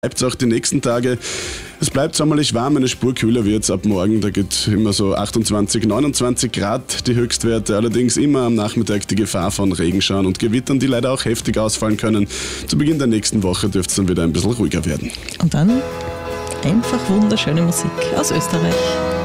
bleibt es auch die nächsten Tage. Es bleibt sommerlich warm, eine Spur kühler wird es ab morgen. Da geht immer so 28, 29 Grad die Höchstwerte. Allerdings immer am Nachmittag die Gefahr von Regenschauern und Gewittern, die leider auch heftig ausfallen können. Zu Beginn der nächsten Woche dürfte es dann wieder ein bisschen ruhiger werden. Und dann einfach wunderschöne Musik aus Österreich.